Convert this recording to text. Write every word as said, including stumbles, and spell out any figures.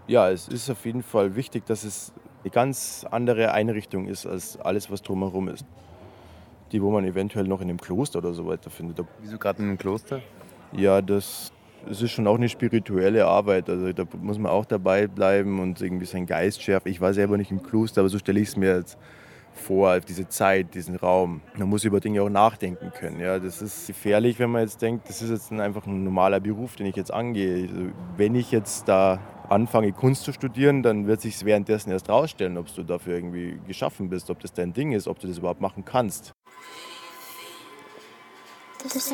Ja, es ist auf jeden Fall wichtig, dass es 'ne ganz andere Einrichtung ist als alles, was drumherum ist. Die, wo man eventuell noch in 'nem Kloster oder so weiter findet. Da Wieso grad in 'nem Kloster? Ja, das es ist schon auch 'ne spirituelle Arbeit. Also, da b muss man auch dabei bleiben und irgendwie seinen Geist schärfen. Ich war selber nicht im Kloster, aber so stelle ich's mir jetzt vor, diese Zeit, diesen Raum. Man muss über Dinge auch nachdenken können, ja. Das ist gefährlich, wenn man jetzt denkt, das ist jetzt 'n einfach 'n normaler Beruf, den ich jetzt angehe. Also, wenn ich jetzt da anfange, Kunst zu studieren, dann wird sich's währenddessen erst rausstellen, ob's du dafür irgendwie geschaffen bist, ob das dein Ding ist, ob du das überhaupt machen kannst. Das